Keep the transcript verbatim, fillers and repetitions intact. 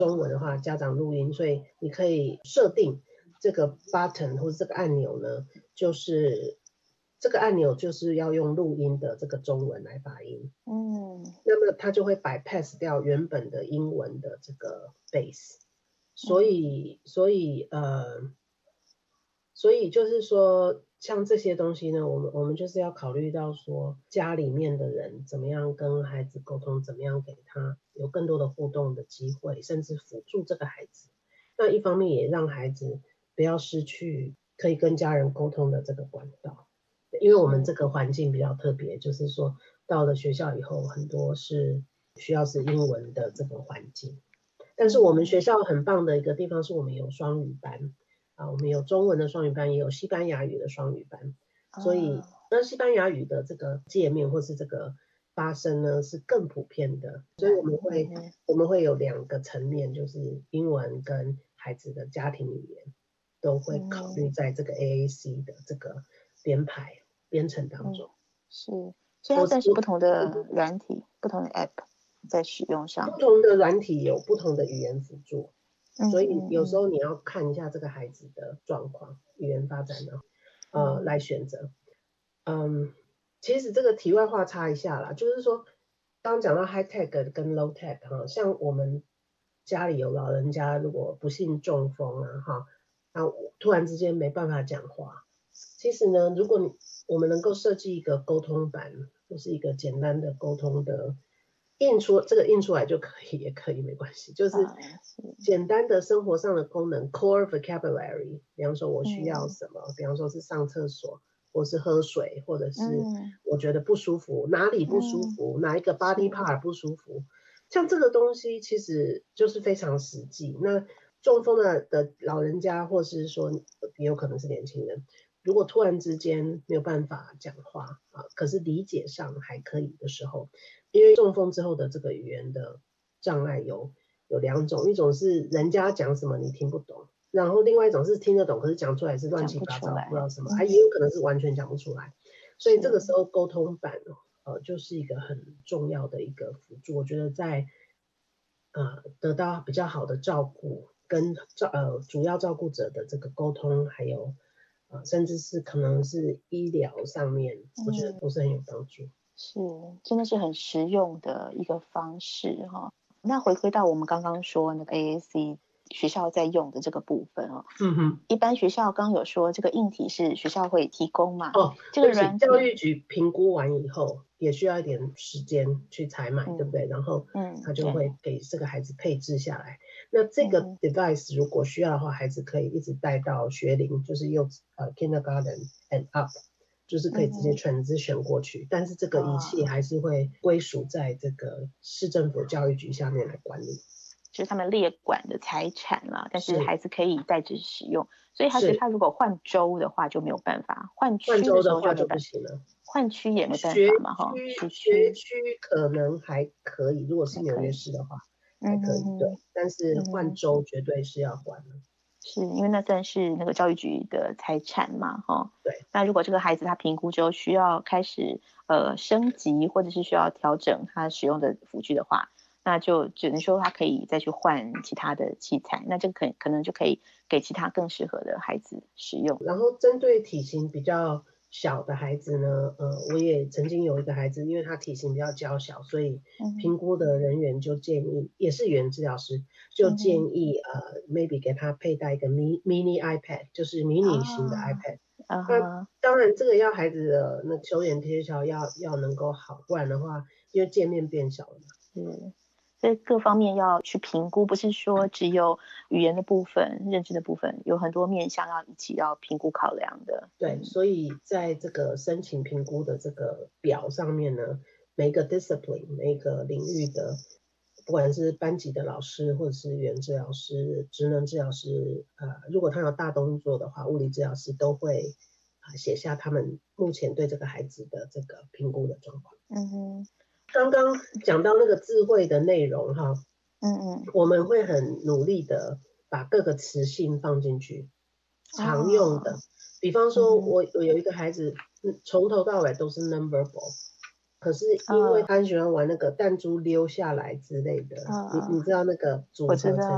中文的话家长录音，所以你可以设定这个 button 或者这个按钮呢，就是这个按钮就是要用录音的这个中文来发音，嗯，那么它就会 bypass 掉原本的英文的这个 base， 所以、嗯、所以呃，所以就是说像这些东西呢，我们我们就是要考虑到说家里面的人怎么样跟孩子沟通，怎么样给他有更多的互动的机会，甚至辅助这个孩子。那一方面也让孩子不要失去可以跟家人沟通的这个管道，因为我们这个环境比较特别，就是说到了学校以后，很多是需要是英文的这个环境。但是我们学校很棒的一个地方是我们有双语班啊，我们有中文的双语班，也有西班牙语的双语班，所以那西班牙语的这个界面或是这个发声呢是更普遍的，所以我们会我们会有两个层面，就是英文跟孩子的家庭语言都会考虑在这个 A A C 的这个编排编程当中。 是，所以它算是不同的软体，不同的 App 在使用上。 不同的软体有不同的语言辅助，所以有时候你要看一下这个孩子的状况，语言发展呢，呃，来选择。嗯，其实这个题外话插一下啦，就是说，刚刚讲到 high tech 跟 low tech 哈，像我们家里有老人家，如果不幸中风啊哈，那突然之间没办法讲话，其实呢，如果你我们能够设计一个沟通板，或是一个简单的沟通的。印出这个印出来就可以，也可以没关系，就是简单的生活上的功能 core vocabulary， 比方说我需要什么、嗯、比方说是上厕所或是喝水，或者是我觉得不舒服、嗯、哪里不舒服、嗯、哪一个 body part 不舒服，像这个东西其实就是非常实际。那中风的的老人家或是说也有可能是年轻人，如果突然之间没有办法讲话啊，可是理解上还可以的时候，因为中风之后的这个语言的障碍有有两种，一种是人家讲什么你听不懂，然后另外一种是听得懂，可是讲出来是乱七八糟，不, 不知道什么，还、嗯、也有可能是完全讲不出来。所以这个时候沟通板呃就是一个很重要的一个辅助，我觉得在呃得到比较好的照顾跟照呃主要照顾者的这个沟通，还有呃甚至是可能是医疗上面，我觉得都是很有帮助。 是，真的是很实用的一个方式哈。那回归到我们刚刚说那个 A A C 学校在用的这个部分哦，嗯哼，一般学校刚有说这个硬体是学校会提供嘛？ 哦， 这个软体教育局评估完以后，也需要一点时间去采买，嗯、对不对？然后他就会给这个孩子配置下来。那这个 device 如果需要的话，孩子可以一直带到学龄，就是幼呃 kindergarten and up。就是可以直接 transition 过去、嗯、但是这个仪器还是会归属在这个市政府教育局下面来管理， 就是他们列管的财产啦，但是孩子可以代之使用，所以他是他如果换州的话就没有办法，换区的时候就就不行了， 换区也没办法嘛哈， 学区可能还可以，如果是纽约市的话还可以、嗯、对，但是换州绝对是要换的。 是因为那算是那个教育局的财产嘛，哈。 对。 那如果这个孩子他评估之后需要开始呃升级，或者是需要调整他使用的辅具的话，那就只能说他可以再去换其他的器材，那这个可可能就可以给其他更适合的孩子使用。 然后针对体型比较小的孩子呢，呃，我也曾经有一个孩子，因为他体型比较娇小，所以评估的人员就建议，嗯、也是语言治疗师，就建议、嗯、呃 maybe 给他佩戴一个 mini mini iPad， 就是迷你型的 iPad。啊、那当然这个要孩子的那手眼协调要要能够好，不然的话，因为界面变小了嘛。 嗯。所以各方面要去评估，不是说只有语言的部分、认知的部分，有很多面向要一起要评估考量的。 对，嗯、所以在这个申请评估的这个表上面呢，每个 discipline 每个领域的，不管是班级的老师或者是语言治疗师、职能治疗师，呃，如果他有大动作的话，物理治疗师都会啊写下他们目前对这个孩子的这个评估的状况。嗯哼。刚刚讲到那个智慧的内容哈，嗯嗯，我们会很努力的把各个词性放进去，常用的，哦、比方说我我有一个孩子，从头到尾都是 numberable， 可是因为他很喜欢玩那个弹珠溜下来之类的，哦、你你知道那个组合成